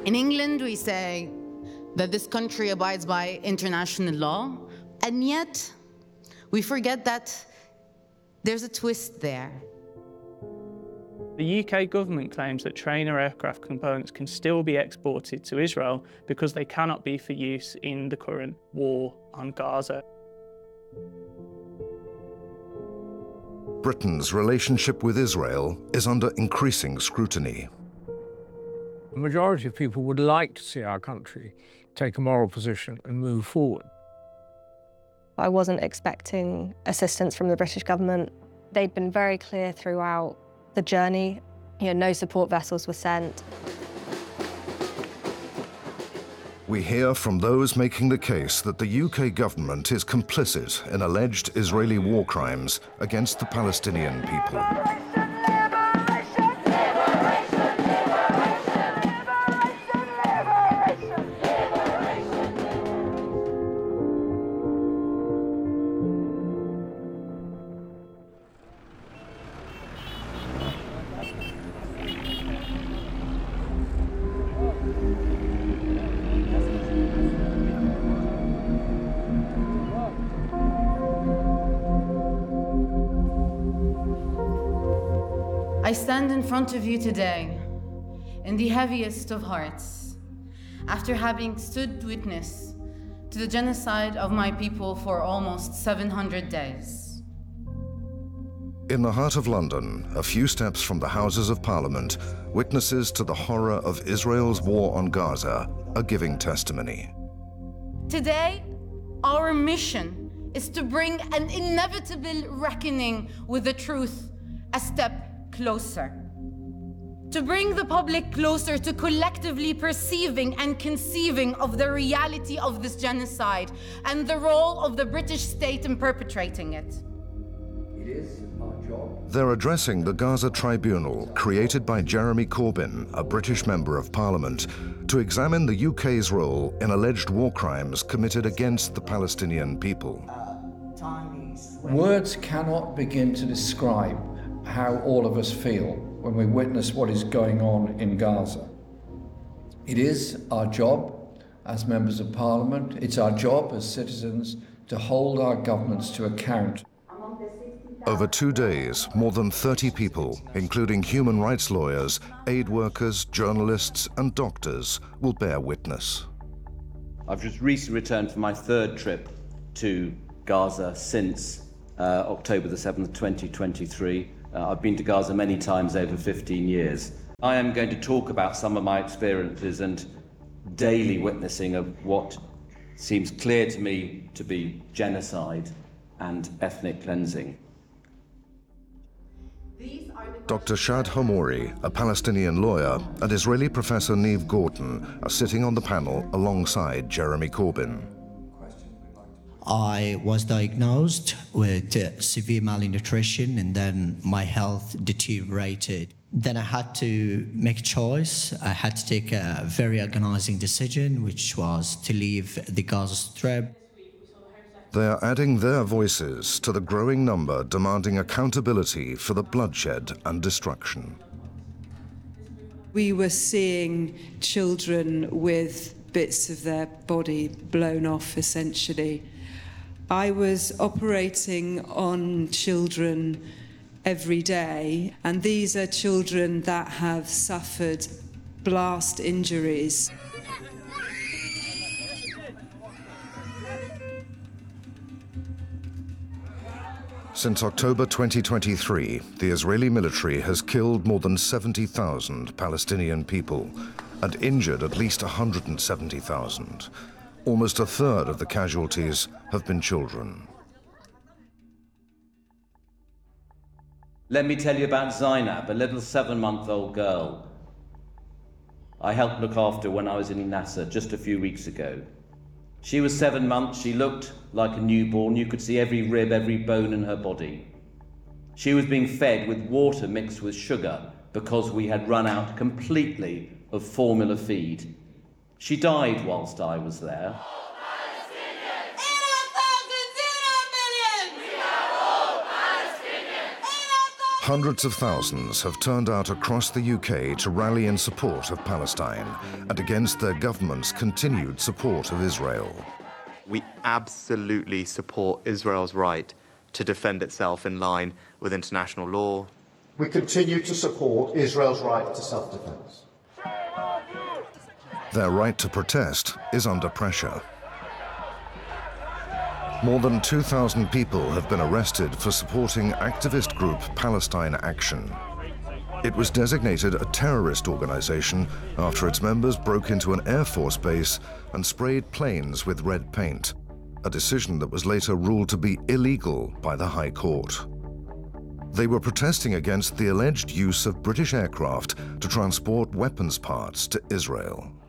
In England, we say that this country abides by international law, and yet we forget that there's a twist there. The UK government claims that trainer aircraft components can still be exported to Israel because they cannot be for use in the current war on Gaza. Britain's relationship with Israel is under increasing scrutiny. The majority of people would like to see our country take a moral position and move forward. I wasn't expecting assistance from the British government. They'd been very clear throughout the journey. No support vessels were sent. We hear from those making the case that the UK government is complicit in alleged Israeli war crimes against the Palestinian people. I stand in front of you today in the heaviest of hearts, after having stood witness to the genocide of my people for almost 700 days. In the heart of London, a few steps from the Houses of Parliament, witnesses to the horror of Israel's war on Gaza are giving testimony. Today, our mission is to bring an inevitable reckoning with the truth a step closer. To bring the public closer to collectively perceiving and conceiving of the reality of this genocide and the role of the British state in perpetrating it. It is our job. They're addressing the Gaza Tribunal, created by Jeremy Corbyn, a British Member of Parliament, to examine the UK's role in alleged war crimes committed against the Palestinian people. Words cannot begin to describe how all of us feel when we witness what is going on in Gaza. It is our job as members of Parliament, it's our job as citizens to hold our governments to account. Over 2 days, more than 30 people, including human rights lawyers, aid workers, journalists and doctors, will bear witness. I've just recently returned from my third trip to Gaza since October the 7th, 2023. I've been to Gaza many times over 15 years. I am going to talk about some of my experiences and daily witnessing of what seems clear to me to be genocide and ethnic cleansing. Dr. Shad Homouri, a Palestinian lawyer, and Israeli professor Niamh Gordon are sitting on the panel alongside Jeremy Corbyn. I was diagnosed with severe malnutrition, and then my health deteriorated. Then I had to make a choice. I had to take a very agonizing decision, which was to leave the Gaza Strip. They are adding their voices to the growing number demanding accountability for the bloodshed and destruction. We were seeing children with bits of their body blown off, essentially. I was operating on children every day, and these are children that have suffered blast injuries. Since October 2023, the Israeli military has killed more than 70,000 Palestinian people and injured at least 170,000. Almost a third of the casualties have been children. Let me tell you about Zainab, a little 7-month-old girl I helped look after when I was in Nasser just a few weeks ago. She was 7 months, she looked like a newborn, you could see every rib, every bone in her body. She was being fed with water mixed with sugar because we had run out completely of formula feed. She died whilst I was there. Hundreds of thousands have turned out across the UK to rally in support of Palestine and against their government's continued support of Israel. We absolutely support Israel's right to defend itself in line with international law. We continue to support Israel's right to self-defense. Their right to protest is under pressure. More than 2,000 people have been arrested for supporting activist group Palestine Action. It was designated a terrorist organization after its members broke into an Air Force base and sprayed planes with red paint, a decision that was later ruled to be illegal by the High Court. They were protesting against the alleged use of British aircraft to transport weapons parts to Israel.